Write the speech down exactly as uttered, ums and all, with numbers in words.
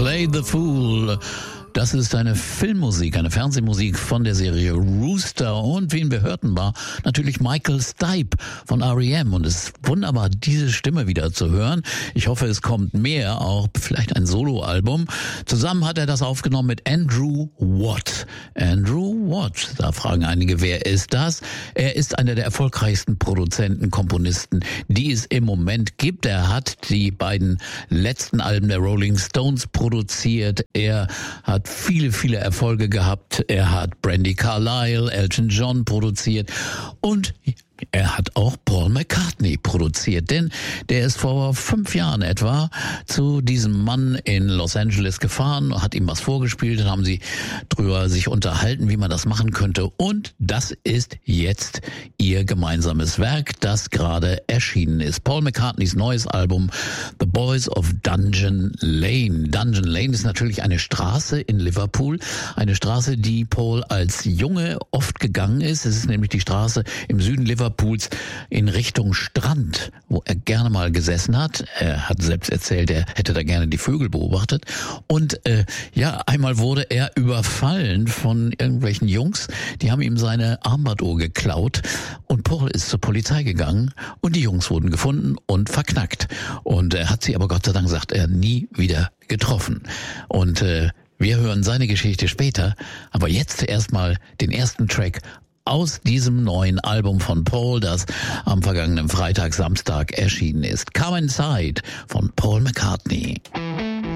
Play the Fool. Das ist eine Filmmusik, eine Fernsehmusik von der Serie Rooster. Und wen wir hörten, war natürlich Michael Stipe von R E M. Und es ist wunderbar, diese Stimme wieder zu hören. Ich hoffe, es kommt mehr, auch vielleicht ein Soloalbum. Zusammen hat er das aufgenommen mit Andrew Watt. Andrew Watt, da fragen einige, wer ist das? Er ist einer der erfolgreichsten Produzenten, Komponisten, die es im Moment gibt. Er hat die beiden letzten Alben der Rolling Stones produziert. Er hat viele, viele Erfolge gehabt. Er hat Brandi Carlile, Elton John produziert und er hat auch Paul McCartney produziert, denn der ist vor fünf Jahren etwa zu diesem Mann in Los Angeles gefahren, hat ihm was vorgespielt, dann haben sie drüber sich unterhalten, wie man das machen könnte, und das ist jetzt ihr gemeinsames Werk, das gerade erschienen ist. Paul McCartneys neues Album The Boys of Dungeon Lane. Dungeon Lane ist natürlich eine Straße in Liverpool, eine Straße, die Paul als Junge oft gegangen ist. Es ist nämlich die Straße im Süden Liverpools in Richtung Strand, wo er gerne mal gesessen hat. Er hat selbst erzählt, er hätte da gerne die Vögel beobachtet. Und äh, ja, einmal wurde er überfallen von irgendwelchen Jungs. Die haben ihm seine Armbanduhr geklaut. Und Paul ist zur Polizei gegangen und die Jungs wurden gefunden und verknackt. Und er hat sie aber, Gott sei Dank, sagt er, nie wieder getroffen. Und äh, wir hören seine Geschichte später. Aber jetzt erstmal den ersten Track aus diesem neuen Album von Paul, das am vergangenen Freitag, Samstag erschienen ist. Come Inside von Paul McCartney.